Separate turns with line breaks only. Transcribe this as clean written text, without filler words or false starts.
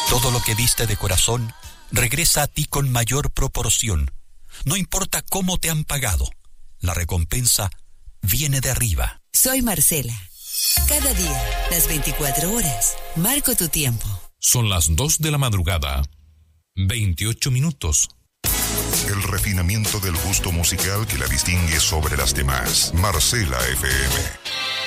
Todo lo que diste de corazón regresa a ti con mayor proporción. No importa cómo te han pagado, la recompensa viene de arriba.
Soy Marcela. Cada día, las 24 horas, marco tu tiempo.
Son las 2 de la madrugada, 28 minutos.
El refinamiento del gusto musical que la distingue sobre las demás. Marcela FM.